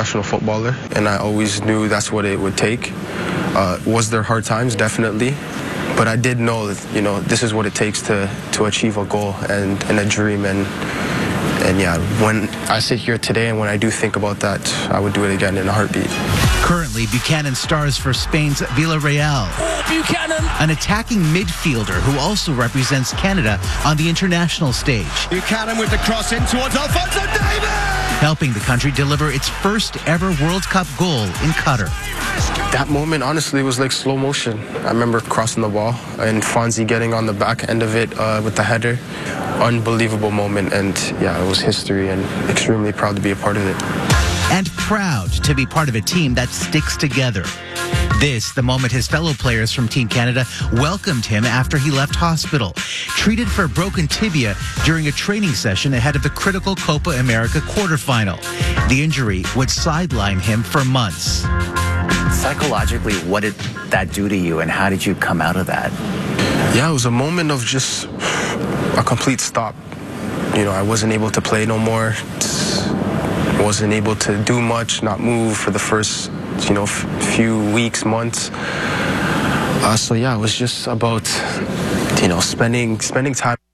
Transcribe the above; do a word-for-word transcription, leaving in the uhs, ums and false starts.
professional footballer, and I always knew that's what it would take. Uh, was there hard times? Definitely. But I did know that, you know, this is what it takes to, to achieve a goal and, and a dream. And, and yeah, when I sit here today and when I do think about that, I would do it again in a heartbeat. Currently, Buchanan stars for Spain's Villarreal. Oh, Buchanan! An attacking midfielder who also represents Canada on the international stage. Buchanan with the cross in towards Alphonso Davies! Helping the country deliver its first ever World Cup goal in Qatar. That moment, honestly, was like slow motion. I remember crossing the ball and Fonzie getting on the back end of it uh, with the header. Unbelievable moment, and yeah, it was history, and extremely proud to be a part of it. And proud to be part of a team that sticks together. This, the moment his fellow players from Team Canada welcomed him after he left hospital, treated for a broken tibia during a training session ahead of the critical Copa America quarterfinal. The injury would sideline him for months. Psychologically, what did that do to you, and how did you come out of that? Yeah, it was a moment of just a complete stop. You know, I wasn't able to play no more. Wasn't able to do much, not move for the first, you know, f few weeks, months. Uh, so yeah, it was just about, you know, spending spending time.